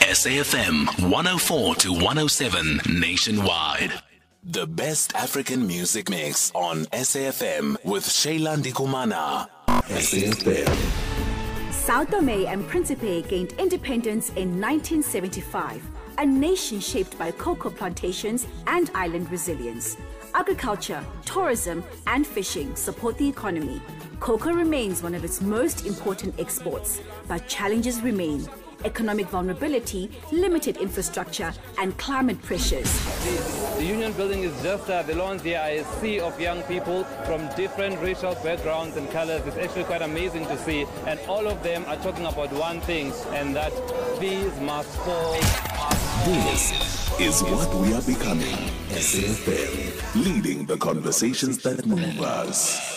SAFM 104 to 107 nationwide. The best African music mix on SAFM with Shailandi Kumana. SAFM. Sao Tome and Principe gained independence in 1975, a nation shaped by cocoa plantations and island resilience. Agriculture, tourism, and fishing support the economy. Cocoa remains one of its most important exports, but challenges remain. Economic vulnerability, limited infrastructure, and climate pressures. The union building is just the lawns here are a sea of young people from different racial backgrounds and colors. It's actually quite amazing to see. And all of them are talking about one thing, and that these must fall. This is what we are becoming. SAFM, leading the conversations that move us.